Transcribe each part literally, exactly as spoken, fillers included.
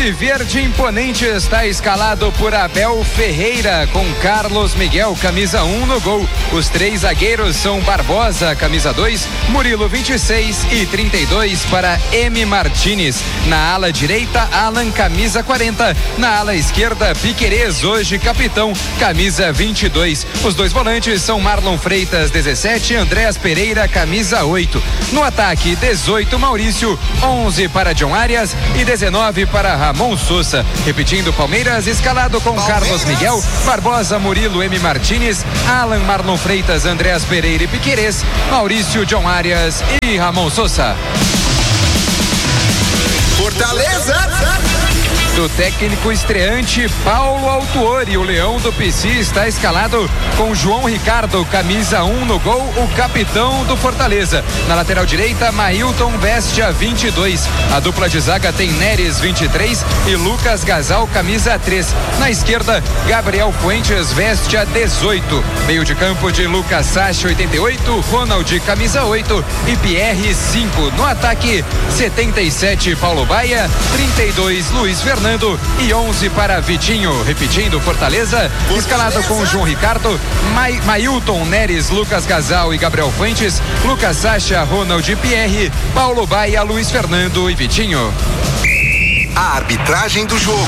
Alviverde imponente está escalado por Abel Ferreira, com Carlos Miguel, camisa um no gol. Os três zagueiros são Barbosa, camisa dois, Murilo vinte e seis e trinta e dois para M. Martínez. Na ala direita, Alan, camisa quarenta. Na ala esquerda, Piquerez, hoje capitão, camisa vinte e dois. Os dois volantes são Marlon Freitas, dezessete, Andréas Pereira, camisa oito. No ataque, dezoito, Maurício, onze para John Arias e dezenove para Ramon Sousa. Repetindo, Palmeiras escalado com Palmeiras. Carlos Miguel, Barbosa, Murilo, M. Martínez, Alan, Marlon Freitas, Andréas Pereira e Piquerez, Maurício, John Arias e Ramon Sousa. Fortaleza! Do técnico estreante Paulo Autuori, o Leão do P C está escalado com João Ricardo, camisa um no gol, o capitão do Fortaleza. Na lateral direita, Mailton veste a vinte e dois. A dupla de zaga tem Neres, vinte e três, e Lucas Gasal, camisa três. Na esquerda, Gabriel Fuentes veste a dezoito. Meio de campo de Lucas Sacha, oitenta e oito, Ronald, camisa oito e Pierre, cinco. No ataque, setenta e sete, Paulo Baia, trinta e dois, Luiz Fernando e onze para Vitinho. Repetindo, Fortaleza, Fortaleza. escalado com João Ricardo, Mai, Mailton, Neres, Lucas Gasal e Gabriel Fuentes, Lucas Sacha, Ronald e Pierre, Paulo Baia, Luiz Fernando e Vitinho. A arbitragem do jogo.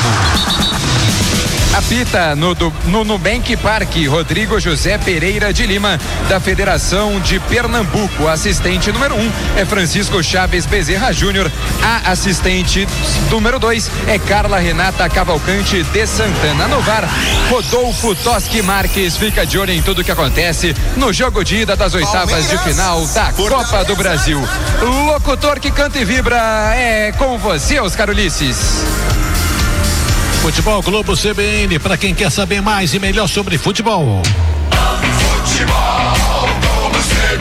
Apita no, do, no Nubank Park, Rodrigo José Pereira de Lima, da Federação de Pernambuco. Assistente número um é Francisco Chaves Bezerra Júnior. A assistente número dois é Carla Renata Cavalcante de Santana. No V A R, Rodolfo Toschi Marques fica de olho em tudo que acontece no jogo de ida das oitavas de final da Copa do Brasil. Locutor que canta e vibra é com você, Oscar Ulisses. Futebol Globo C B N, para quem quer saber mais e melhor sobre futebol. Futebol Globo C B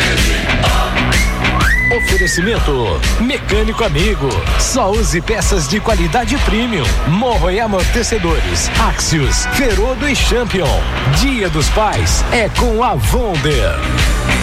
N. Oferecimento Mecânico Amigo. Só use peças de qualidade premium. Morro e amortecedores, Axios, Ferodo e Champion. Dia dos Pais é com a Vonder.